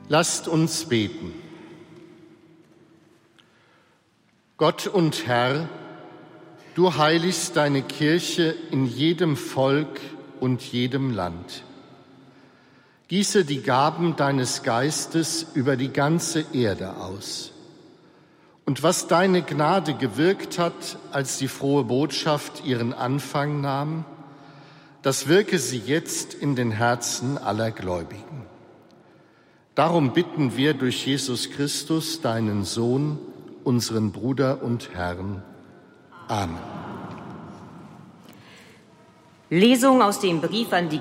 Lasst uns beten. Gott und Herr, du heiligst deine Kirche in jedem Volk und jedem Land. Gieße die Gaben deines Geistes über die ganze Erde aus. Und was deine Gnade gewirkt hat, als die frohe Botschaft ihren Anfang nahm, das wirke sie jetzt in den Herzen aller Gläubigen. Darum bitten wir durch Jesus Christus, deinen Sohn, unseren Bruder und Herrn. Amen. Lesung aus dem Brief an die